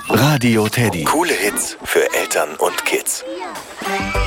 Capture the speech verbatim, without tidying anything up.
Radio Teddy. Coole Hits für Eltern und Kids.